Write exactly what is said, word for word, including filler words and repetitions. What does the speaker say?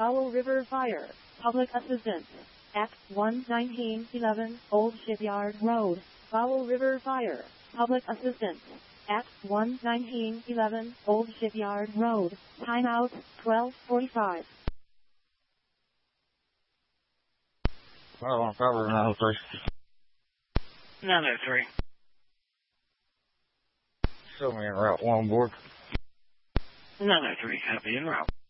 Fowl River Fire. Public Assistance. Act one nineteen eleven, Old Shipyard Road. Fowl River Fire. Public Assistance. Act one nineteen eleven, Old Shipyard Road. Timeout, twelve forty-five. Well, I'm covered nine oh three. nine oh three. Show me in route one, board. nine oh three, copy en route.